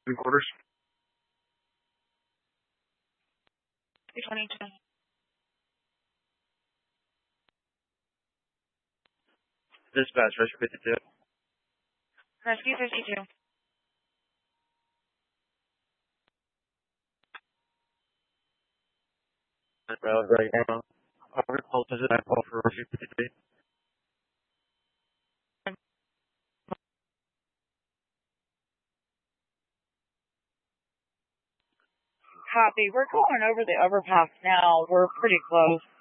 Quarters. 222. Dispatch, Rescue 52. Rescue 52. Right now. Over call to the call for Rescue 53. Copy. We're going over the overpass now. We're pretty close.